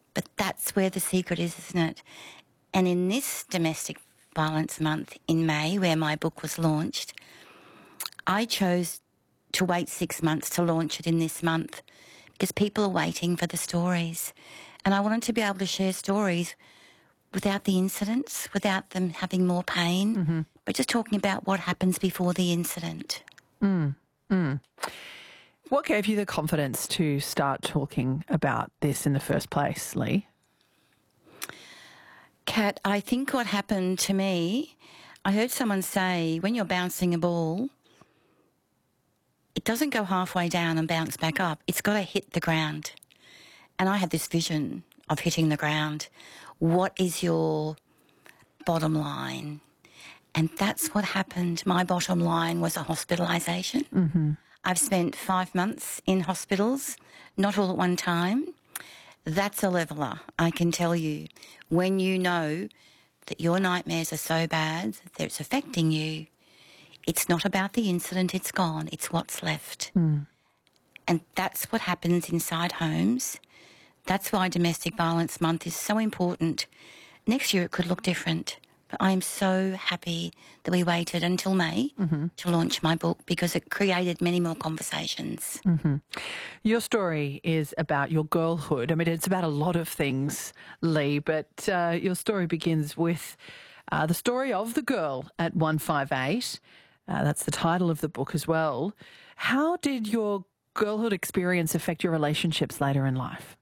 But that's where the secret is, isn't it? And in this Domestic Violence Month in May, where my book was launched, I chose to wait 6 months to launch it in this month because people are waiting for the stories. And I wanted to be able to share stories without the incidents, without them having more pain, but just talking about what happens before the incident. What gave you the confidence to start talking about this in the first place, Lee? Kat, I think what happened to me, I heard someone say, when you're bouncing a ball, it doesn't go halfway down and bounce back up. It's got to hit the ground. And I had this vision of hitting the ground. What is your bottom line? And that's what happened. My bottom line was a hospitalisation. I've spent 5 months in hospitals, not all at one time. That's a leveller, I can tell you. When you know that your nightmares are so bad that it's affecting you, it's not about the incident, it's gone, it's what's left. And that's what happens inside homes. That's why Domestic Violence Month is so important. Next year it could look different, but I am so happy that we waited until May to launch my book because it created many more conversations. Your story is about your girlhood. I mean, it's about a lot of things, Lee, but your story begins with the story of the girl at 158. That's the title of the book as well. How did your girlhood experience affect your relationships later in life?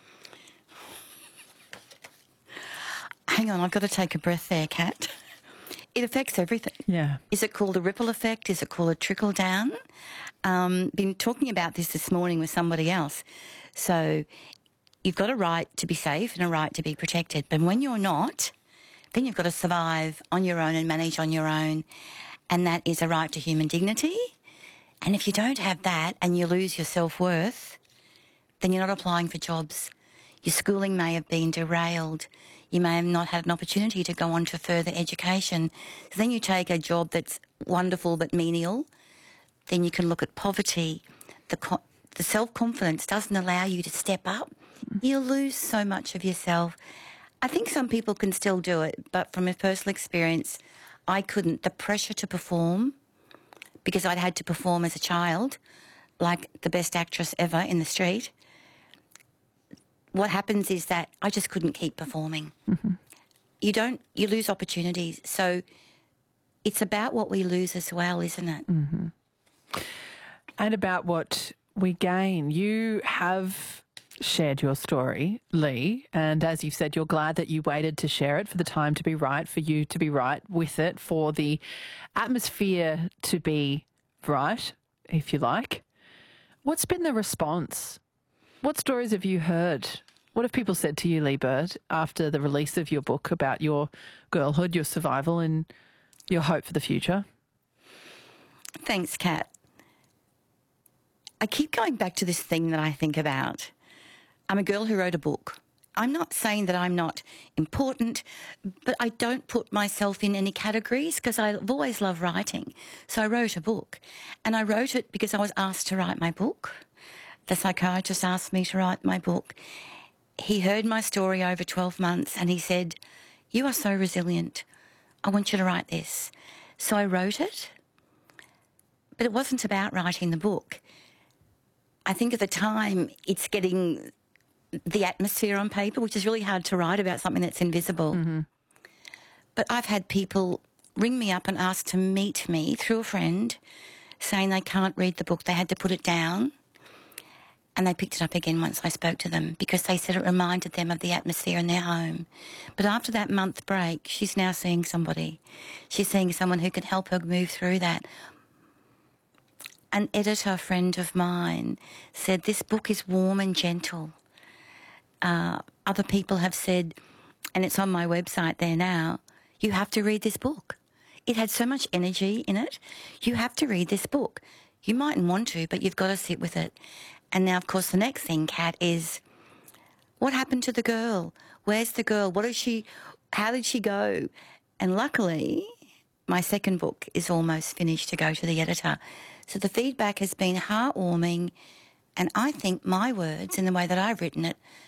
Hang on, I've got to take a breath there, Kat. It affects everything. Yeah. Is it called a ripple effect? Is it called a trickle down? Been talking about this morning with somebody else. So you've got a right to be safe and a right to be protected. But when you're not, then you've got to survive on your own and manage on your own. And that is a right to human dignity. And if you don't have that and you lose your self-worth, then you're not applying for jobs. Your schooling may have been derailed. You may have not had an opportunity to go on to further education. So then you take a job that's wonderful but menial. Then you can look at poverty. The self-confidence doesn't allow you to step up. You lose so much of yourself. I think some people can still do it, but from a personal experience, I couldn't. The pressure to perform, because I'd had to perform as a child, like the best actress ever in the street, what happens is that I just couldn't keep performing. You lose opportunities. So it's about what we lose as well, isn't it? And about what we gain. You have shared your story, Lee, and as you've said, you're glad that you waited to share it, for the time to be right, for you to be right with it, for the atmosphere to be right, if you like. What's been the response? What stories have you heard? What have people said to you, Lee Bird, after the release of your book about your girlhood, your survival and your hope for the future? Thanks, Kat. I keep going back to this thing that I think about. I'm a girl who wrote a book. I'm not saying that I'm not important, but I don't put myself in any categories because I've always loved writing. So I wrote a book, and I wrote it because I was asked to write my book. The psychiatrist asked me to write my book. He heard my story over 12 months and he said, "You are so resilient. I want you to write this." So I wrote it, but it wasn't about writing the book. I think at the time it's getting the atmosphere on paper, which is really hard to write about something that's invisible. But I've had people ring me up and ask to meet me through a friend, saying they can't read the book. They had to put it down, and they picked it up again once I spoke to them because they said it reminded them of the atmosphere in their home. But after that month break, she's now seeing somebody. She's seeing someone who can help her move through that. An editor friend of mine said, "This book is warm and gentle." Other people have said, and it's on my website there now, "You have to read this book. It had so much energy in it. You have to read this book. You mightn't want to, but you've got to sit with it." And now, of course, the next thing, Kat, is what happened to the girl? Where's the girl? How did she go? And luckily, my second book is almost finished to go to the editor. So the feedback has been heartwarming, and I think my words and the way that I've written it